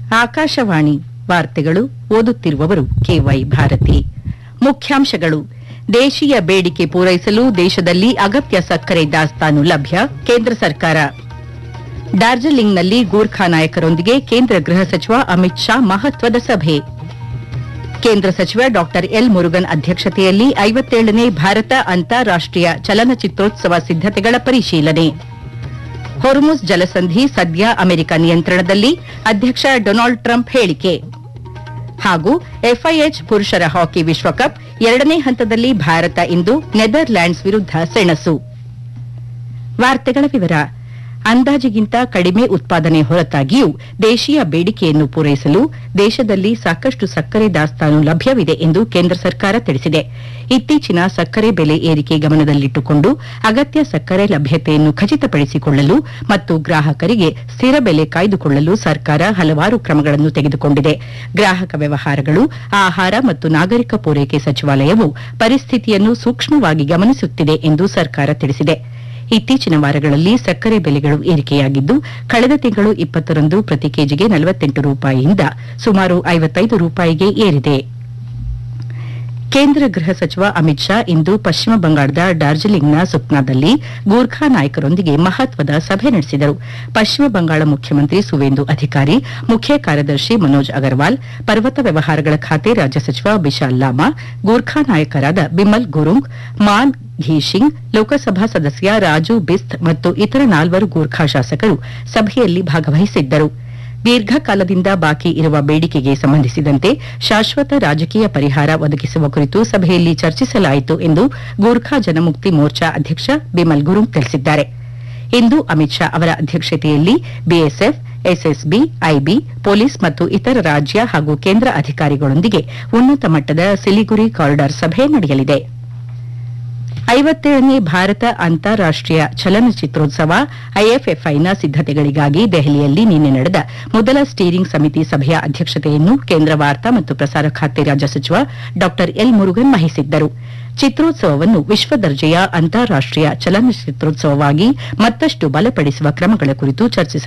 ಆಕಾಶವಾಣಿ ವಾರ್ತೆಗಳು ಓದುತ್ತಿರುವವರು ಕೆವೈ ಭಾರತಿ. ಮುಖ್ಯಾಂಶಗಳು: ದೇಶೀಯ ಬೇಡಿಕೆ ಪೂರೈಸಲು ದೇಶದಲ್ಲಿ ಅಗತ್ಯ ಸಕ್ಕರೆ ದಾಸ್ತಾನು ಲಭ್ಯ, ಕೇಂದ್ರ ಸರ್ಕಾರ. ಡಾರ್ಜಿಲಿಂಗ್ನಲ್ಲಿ ಗೂರ್ಖಾ ನಾಯಕರೊಂದಿಗೆ ಕೇಂದ್ರ ಗೃಹ ಸಚಿವ ಅಮಿತ್ ಶಾ ಮಹತ್ವದ ಸಭೆ. ಕೇಂದ್ರ ಸಚಿವ ಡಾ ಎಲ್ ಮುರುಗನ್ ಅಧ್ಯಕ್ಷತೆಯಲ್ಲಿ 57ನೇ ಭಾರತ ಅಂತಾರಾಷ್ಟೀಯ ಚಲನಚಿತ್ರೋತ್ಸವ ಸಿದ್ದತೆಗಳ ಪರಿಶೀಲನೆ. ಹೊರ್ಮುಜ್ ಜಲಸಂಧಿ ಸದ್ಯ ಅಮೆರಿಕ ನಿಯಂತ್ರಣದಲ್ಲಿ, ಅಧ್ಯಕ್ಷ ಡೊನಾಲ್ಡ್ ಟ್ರಂಪ್ ಹೇಳಿಕೆ. ಹಾಗೂ ಎಫ್ಐಎಚ್ ಪುರುಷರ ಹಾಕಿ ವಿಶ್ವಕಪ್ 2ನೇ ಹಂತದಲ್ಲಿ ಭಾರತ ಇಂದು ನೆದರ್ಲ್ಯಾಂಡ್ಸ್ ವಿರುದ್ಧ ಸೆಣಸು. ವಾರ್ತೆಗಳ ವಿವರ. ಅಂದಾಜಿಗಿಂತ ಕಡಿಮೆ ಉತ್ಪಾದನೆ ಹೊರತಾಗಿಯೂ ದೇಶೀಯ ಬೇಡಿಕೆಯನ್ನು ಪೂರೈಸಲು ದೇಶದಲ್ಲಿ ಸಾಕಷ್ಟು ಸಕ್ಕರೆ ದಾಸ್ತಾನು ಲಭ್ಯವಿದೆ ಎಂದು ಕೇಂದ್ರ ಸರ್ಕಾರ ತಿಳಿಸಿದೆ. ಇತ್ತೀಚಿನ ಸಕ್ಕರೆ ಬೆಲೆ ಏರಿಕೆ ಗಮನದಲ್ಲಿಟ್ಟುಕೊಂಡು ಅಗತ್ಯ ಸಕ್ಕರೆ ಲಭ್ಯತೆಯನ್ನು ಖಚಿತಪಡಿಸಿಕೊಳ್ಳಲು ಮತ್ತು ಗ್ರಾಹಕರಿಗೆ ಸ್ಥಿರ ಬೆಲೆ ಕಾಯ್ದುಕೊಳ್ಳಲು ಸರ್ಕಾರ ಹಲವಾರು ಕ್ರಮಗಳನ್ನು ತೆಗೆದುಕೊಂಡಿದೆ. ಗ್ರಾಹಕ ವ್ಯವಹಾರಗಳು, ಆಹಾರ ಮತ್ತು ನಾಗರಿಕ ಪೂರೈಕೆ ಸಚಿವಾಲಯವು ಪರಿಸ್ಥಿತಿಯನ್ನು ಸೂಕ್ಷ್ಮವಾಗಿ ಗಮನಿಸುತ್ತಿದೆ ಎಂದು ಸರ್ಕಾರ ತಿಳಿಸಿದೆ. ಇತ್ತೀಚಿನ ವಾರಗಳಲ್ಲಿ ಸಕ್ಕರೆ ಬೆಲೆಗಳು ಏರಿಕೆಯಾಗಿದ್ದು, ಕಳೆದ ತಿಂಗಳು 20ರಂದು ಪ್ರತಿ ಕೆಜಿಗೆ 48 ರೂಪಾಯಿಯಿಂದ ಸುಮಾರು 55 ರೂಪಾಯಿಗೆ ಏರಿದೆ. ಕೇಂದ್ರ ಗೃಹ ಸಚಿವ ಅಮಿತ್ ಶಾ ಇಂದು ಪಶ್ಚಿಮ ಬಂಗಾಳದ ಡಾರ್ಜಿಲಿಂಗ್ನ ಸುಕ್ನಾದಲ್ಲಿ ಗೂರ್ಖಾ ನಾಯಕರೊಂದಿಗೆ ಮಹತ್ವದ ಸಭೆ ನಡೆಸಿದರು. ಪಶ್ಚಿಮ ಬಂಗಾಳ ಮುಖ್ಯಮಂತ್ರಿ ಸುವೇಂದು ಅಧಿಕಾರಿ, ಮುಖ್ಯ ಕಾರ್ಯದರ್ಶಿ ಮನೋಜ್ ಅಗರ್ವಾಲ್, ಪರ್ವತ ವ್ಯವಹಾರಗಳ ಖಾತೆ ರಾಜ್ಯ ಸಚಿವ ಬಿಶಾಲ್ ಲಾಮಾ, ಗೂರ್ಖಾ ನಾಯಕರಾದ ಬಿಮಲ್ ಗುರುಂಗ್, ಮಾನ್ ಘೀಶಿಂಗ್, ಲೋಕಸಭಾ ಸದಸ್ಯ ರಾಜು ಬಿಸ್ತ್ ಮತ್ತು ಇತರ 4 ಗೂರ್ಖಾ ಶಾಸಕರು ಸಭೆಯಲ್ಲಿ ಭಾಗವಹಿಸಿದ್ದರು. ದೀರ್ಘಕಾಲದಿಂದ ಬಾಕಿ ಇರುವ ಬೇಡಿಕೆಗೆ ಸಂಬಂಧಿಸಿದಂತೆ ಶಾಶ್ವತ ರಾಜಕೀಯ ಪರಿಹಾರ ಒದಗಿಸುವ ಕುರಿತು ಸಭೆಯಲ್ಲಿ ಚರ್ಚಿಸಲಾಯಿತು ಎಂದು ಗೂರ್ಖಾ ಜನಮುಕ್ತಿ ಮೋರ್ಚಾ ಅಧ್ಯಕ್ಷ ಬಿಮಲ್ ಗುರುಂಗ್ ತಿಳಿಸಿದ್ದಾರೆ. ಇಂದು ಅಮಿತ್ ಶಾ ಅವರ ಅಧ್ಯಕ್ಷತೆಯಲ್ಲಿ ಬಿಎಸ್ಎಫ್, ಎಸ್ಎಸ್ಬಿ, ಐಬಿ, ಪೊಲೀಸ್ ಮತ್ತು ಇತರ ರಾಜ್ಯ ಹಾಗೂ ಕೇಂದ್ರ ಅಧಿಕಾರಿಗಳೊಂದಿಗೆ ಉನ್ನತ ಮಟ್ಟದ ಸಿಲಿಗುರಿ ಕಾರಿಡಾರ್ ಸಭೆ ನಡೆಯಲಿದೆ. 57ನೇ ಭಾರತ ಅಂತಾರಾಷ್ಟೀಯ ಚಲನಚಿತ್ರೋತ್ಸವ ಐಎಫ್ಎಫ್ಐನ ಸಿದ್ದತೆಗಳಿಗಾಗಿ ದೆಹಲಿಯಲ್ಲಿ ನಿನ್ನೆ ನಡೆದ ಮೊದಲ ಸ್ಟೀರಿಂಗ್ ಸಮಿತಿ ಸಭೆಯ ಅಧ್ಯಕ್ಷತೆಯನ್ನು ಕೇಂದ್ರ ವಾರ್ತಾ ಮತ್ತು ಪ್ರಸಾರ ಖಾತೆ ರಾಜ್ಯ ಸಚಿವ ಡಾ ಎಲ್ ಮುರುಗನ್ ವಹಿಸಿದ್ದರು. ಚಿತ್ರೋತ್ಸವವನ್ನು ವಿಶ್ವದರ್ಜೆಯ ಅಂತಾರಾಷ್ಟೀಯ ಚಲನಚಿತ್ರೋತ್ಸವವಾಗಿ ಮತ್ತಷ್ಟು ಬಲಪಡಿಸುವ ಕ್ರಮಗಳ ಕುರಿತು ಚರ್ಚಿಸಲಾಯಿತು.